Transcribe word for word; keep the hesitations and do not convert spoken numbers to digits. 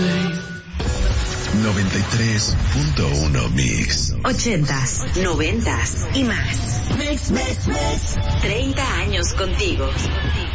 noventa y tres punto uno Mix. Ochentas, noventas y más. Mix, mix, mix. Treinta años contigo.